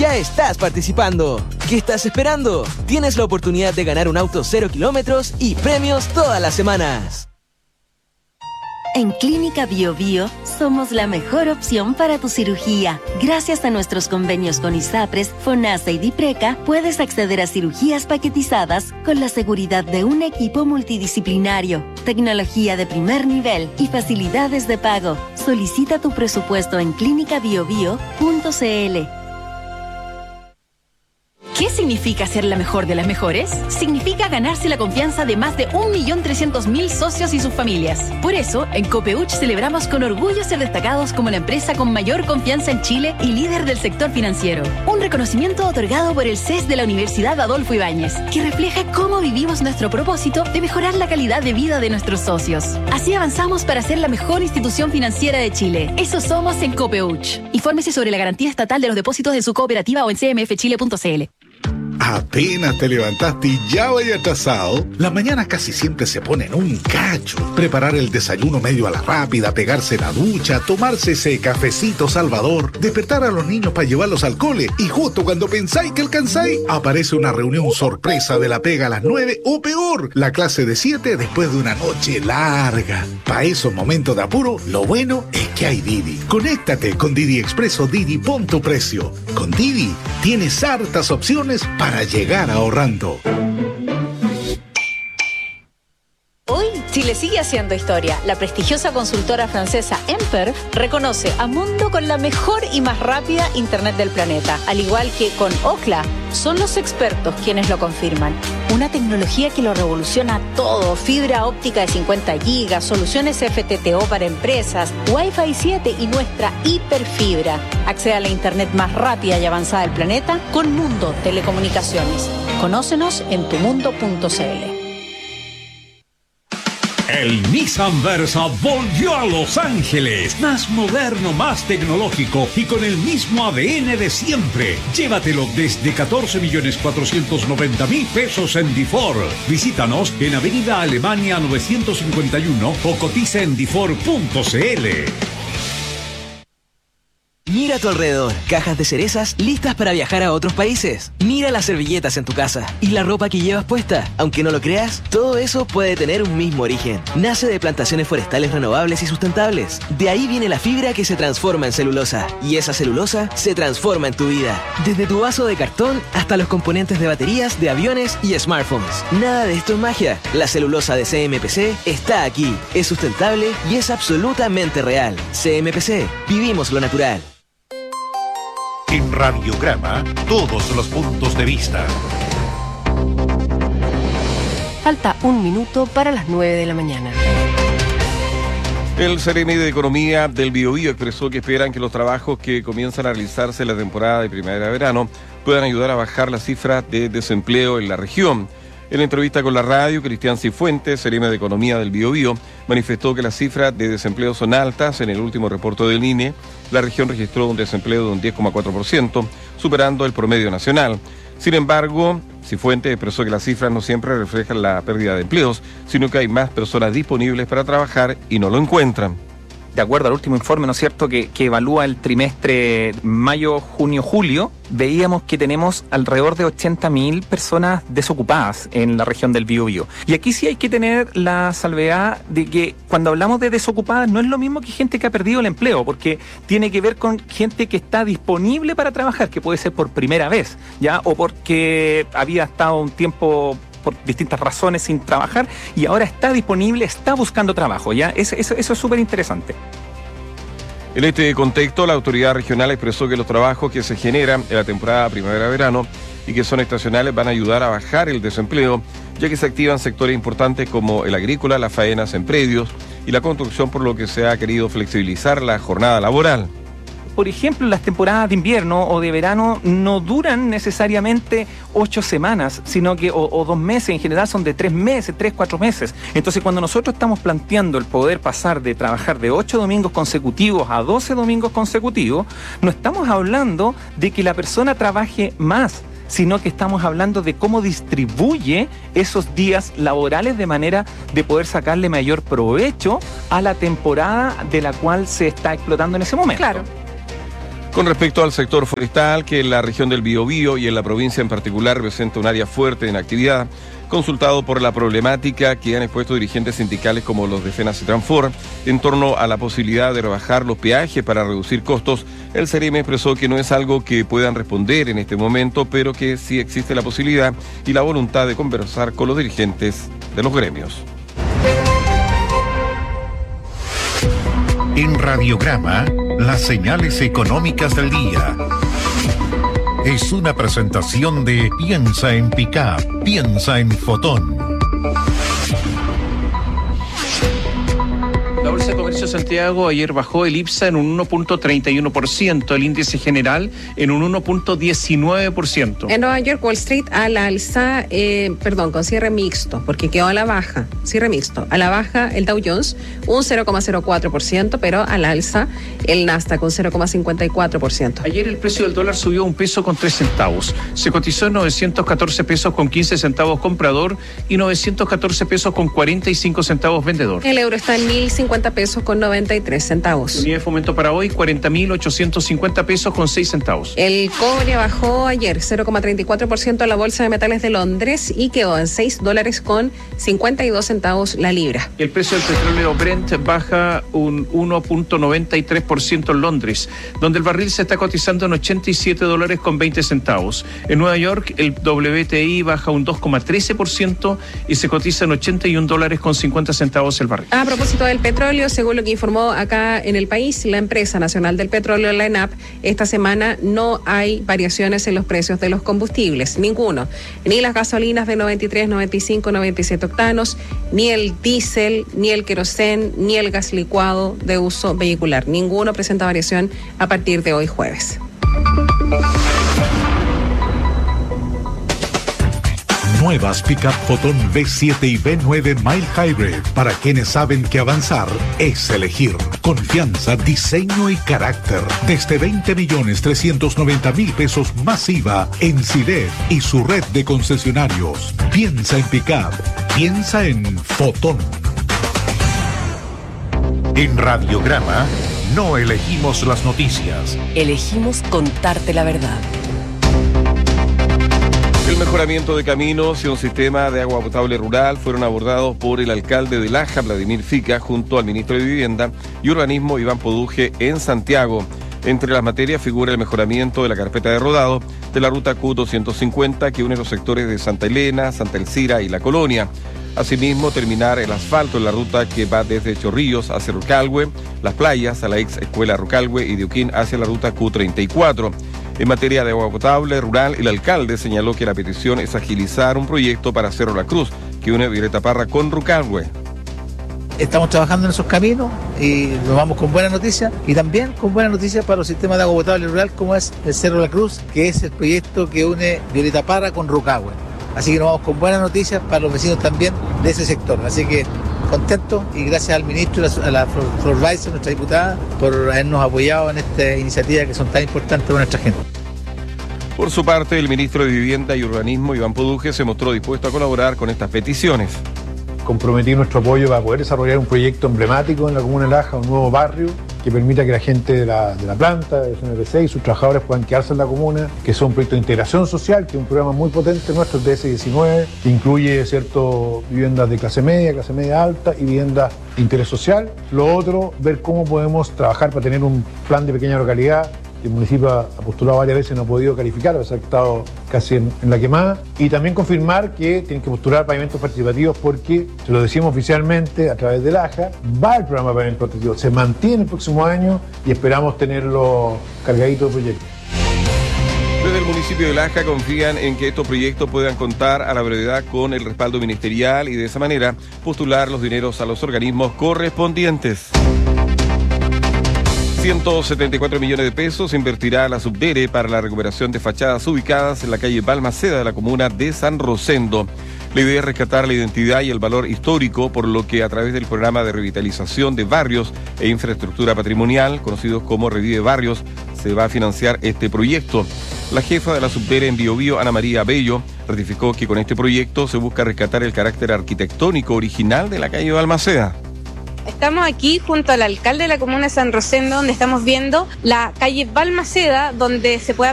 ya estás participando. ¿Qué estás esperando? Tienes la oportunidad de ganar un auto 0 kilómetros y premios todas las semanas. En Clínica Bio Bio somos la mejor opción para tu cirugía. Gracias a nuestros convenios con ISAPRES, FONASA y DIPRECA, puedes acceder a cirugías paquetizadas con la seguridad de un equipo multidisciplinario, tecnología de primer nivel y facilidades de pago. Solicita tu presupuesto en clinicabiobio.cl. ¿Qué significa ser la mejor de las mejores? Significa ganarse la confianza de más de 1.300.000 socios y sus familias. Por eso, en Copeuch celebramos con orgullo ser destacados como la empresa con mayor confianza en Chile y líder del sector financiero. Un reconocimiento otorgado por el CES de la Universidad Adolfo Ibáñez, que refleja cómo vivimos nuestro propósito de mejorar la calidad de vida de nuestros socios. Así avanzamos para ser la mejor institución financiera de Chile. Eso somos en Copeuch. Infórmese sobre la garantía estatal de los depósitos de su cooperativa o en cmfchile.cl. Apenas te levantaste y ya vaya atrasado. Las mañanas casi siempre se ponen un cacho. Preparar el desayuno medio a la rápida, pegarse la ducha, tomarse ese cafecito salvador, despertar a los niños para llevarlos al cole y justo cuando pensáis que alcanzáis, aparece una reunión sorpresa de la pega a las 9 o peor, la clase de 7 después de una noche larga. Para esos momentos de apuro, lo bueno es que hay Didi. Conéctate con Didi Express o Didi Pon tu Precio. Con Didi tienes hartas opciones para llegar ahorrando. Hoy, Chile sigue haciendo historia. La prestigiosa consultora francesa Emper reconoce a Mundo con la mejor y más rápida Internet del planeta. Al igual que con Ookla, son los expertos quienes lo confirman. Una tecnología que lo revoluciona todo. Fibra óptica de 50 gigas, soluciones FTTO para empresas, Wi-Fi 7 y nuestra hiperfibra. Accede a la Internet más rápida y avanzada del planeta con Mundo Telecomunicaciones. Conócenos en tumundo.cl. El Nissan Versa volvió a Los Ángeles, más moderno, más tecnológico y con el mismo ADN de siempre. Llévatelo desde 14.490.000 pesos en Difor. Visítanos en Avenida Alemania 951 o cotiza en difor.cl. Mira a tu alrededor, cajas de cerezas listas para viajar a otros países. Mira las servilletas en tu casa y la ropa que llevas puesta. Aunque no lo creas, todo eso puede tener un mismo origen. Nace de plantaciones forestales renovables y sustentables. De ahí viene la fibra que se transforma en celulosa. Y esa celulosa se transforma en tu vida. Desde tu vaso de cartón hasta los componentes de baterías, de aviones y smartphones. Nada de esto es magia. La celulosa de CMPC está aquí. Es sustentable y es absolutamente real. CMPC, vivimos lo natural. En Radiograma, todos los puntos de vista. Falta un minuto para las 9 de la mañana. El Ceremi de Economía del Biobío expresó que esperan que los trabajos que comienzan a realizarse en la temporada de primavera-verano puedan ayudar a bajar la cifra de desempleo en la región. En la entrevista con la radio, Cristian Cifuentes, Ceremi de Economía del Biobío, manifestó que las cifras de desempleo son altas. En el último reporte del INE, la región registró un desempleo de un 10,4%, superando el promedio nacional. Sin embargo, Cifuentes expresó que las cifras no siempre reflejan la pérdida de empleos, sino que hay más personas disponibles para trabajar y no lo encuentran. De acuerdo al último informe, ¿no es cierto?, que evalúa el trimestre mayo, junio, julio, veíamos que tenemos alrededor de 80.000 personas desocupadas en la región del Biobío. Y aquí sí hay que tener la salvedad de que cuando hablamos de desocupadas no es lo mismo que gente que ha perdido el empleo, porque tiene que ver con gente que está disponible para trabajar, que puede ser por primera vez, ¿ya? O porque había estado un tiempo por distintas razones sin trabajar y ahora está disponible, está buscando trabajo, ¿ya? Eso es súper interesante. En este contexto, la autoridad regional expresó que los trabajos que se generan en la temporada primavera-verano y que son estacionales van a ayudar a bajar el desempleo, ya que se activan sectores importantes como el agrícola, las faenas en predios y la construcción, por lo que se ha querido flexibilizar la jornada laboral. Por ejemplo, las temporadas de invierno o de verano no duran necesariamente 8 semanas, sino que o 2 meses, en general son de 3 meses, 3, 4 meses. Entonces, cuando nosotros estamos planteando el poder pasar de trabajar de 8 domingos consecutivos a 12 domingos consecutivos, no estamos hablando de que la persona trabaje más, sino que estamos hablando de cómo distribuye esos días laborales de manera de poder sacarle mayor provecho a la temporada de la cual se está explotando en ese momento. Claro. Con respecto al sector forestal, que en la región del Biobío y en la provincia en particular representa un área fuerte en actividad, consultado por la problemática que han expuesto dirigentes sindicales como los de FENAS y Transfor en torno a la posibilidad de rebajar los peajes para reducir costos, el CEREME expresó que no es algo que puedan responder en este momento, pero que sí existe la posibilidad y la voluntad de conversar con los dirigentes de los gremios. En Radiograma, las señales económicas del día. Es una presentación de Piensa en Pickup, piensa en Fotón. La Bolsa de Comercio de Santiago ayer bajó el IPSA en un 1.31%, el índice general en un 1.19%. En Nueva York, Wall Street a la alza, con cierre mixto, porque quedó a la baja, cierre mixto. A la baja el Dow Jones, un 0,04%, pero al alza el Nasdaq, un 0,54%. Ayer el precio del dólar subió $1.03. Se cotizó en 914 pesos con 15 centavos comprador y 914 pesos con 45 centavos vendedor. El euro está en 1.050 pesos con 93 centavos. Unidad de fomento para hoy, 40.850 pesos con 6 centavos. El cobre bajó ayer 0,34% a la Bolsa de Metales de Londres y quedó en $6 con 52 centavos la libra. El precio del petróleo Brent baja un 1.93% en Londres, donde el barril se está cotizando en $87 con 20 centavos. En Nueva York, el WTI baja un 2,13% y se cotiza en $81 con 50 centavos el barril. A propósito del petróleo, según lo que informó acá en el país la Empresa Nacional del Petróleo, la ENAP, esta semana no hay variaciones en los precios de los combustibles, ninguno. Ni las gasolinas de 93, 95, 97 octanos, ni el diésel, ni el querosén, ni el gas licuado de uso vehicular. Ninguno presenta variación a partir de hoy jueves. Nuevas Pickup Fotón V7 y V9 Mild Hybrid, para quienes saben que avanzar es elegir. Confianza, diseño y carácter. Desde 20.390.000 pesos más IVA en CIDEF y su red de concesionarios. Piensa en Pickup, piensa en Fotón. En Radiograma, no elegimos las noticias. Elegimos contarte la verdad. El mejoramiento de caminos y un sistema de agua potable rural fueron abordados por el alcalde de Laja, Vladimir Fica, junto al ministro de Vivienda y Urbanismo, Iván Poduje, en Santiago. Entre las materias figura el mejoramiento de la carpeta de rodado de la ruta Q250 que une los sectores de Santa Elena, Santa Elcira y La Colonia. Asimismo, terminar el asfalto en la ruta que va desde Chorrillos hacia Rucalhue, Las Playas, a la ex escuela Rucalhue y Diuquín hacia la ruta Q34. En materia de agua potable rural, el alcalde señaló que la petición es agilizar un proyecto para Cerro La Cruz, que une Violeta Parra con Rucalhue. Estamos trabajando en esos caminos y nos vamos con buenas noticias y también con buenas noticias para los sistemas de agua potable rural como es el Cerro La Cruz, que es el proyecto que une Violeta Parra con Rucalhue. Así que nos vamos con buenas noticias para los vecinos también de ese sector. Así que contento y gracias al ministro y a la Flor Weiser, nuestra diputada, por habernos apoyado en esta iniciativa que son tan importantes para nuestra gente. Por su parte, el ministro de Vivienda y Urbanismo, Iván Poduje, se mostró dispuesto a colaborar con estas peticiones. Comprometir nuestro apoyo para poder desarrollar un proyecto emblemático en la comuna de Laja, un nuevo barrio que permita que la gente de la planta, de SNRC y sus trabajadores puedan quedarse en la comuna, que sea un proyecto de integración social, que es un programa muy potente nuestro, el DS19, que incluye viviendas de clase media alta y viviendas de interés social. Lo otro, ver cómo podemos trabajar para tener un plan de pequeña localidad. El municipio ha postulado varias veces y no ha podido calificar, ha estado casi en la quemada. Y también confirmar que tienen que postular pavimentos participativos porque, se lo decimos oficialmente a través de AJA, va el programa de pavimentos participativos, se mantiene el próximo año y esperamos tenerlo cargadito de proyectos. Desde el municipio de Laja confían en que estos proyectos puedan contar a la brevedad con el respaldo ministerial y de esa manera postular los dineros a los organismos correspondientes. 174 millones de pesos invertirá la Subdere para la recuperación de fachadas ubicadas en la calle Balmaceda de la comuna de San Rosendo. La idea es rescatar la identidad y el valor histórico, por lo que a través del programa de revitalización de barrios e infraestructura patrimonial, conocidos como Revive Barrios, se va a financiar este proyecto. La jefa de la Subdere en Biobío, Ana María Bello, ratificó que con este proyecto se busca rescatar el carácter arquitectónico original de la calle Balmaceda. Estamos aquí junto al alcalde de la comuna de San Rosendo, donde estamos viendo la calle Balmaceda, donde se puede